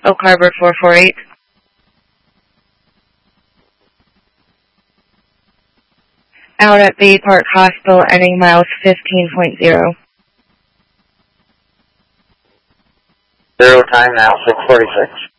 Oak Harbor 448. Out at Bay Park Hospital, ending miles 15.0. Zero time now, 6:46.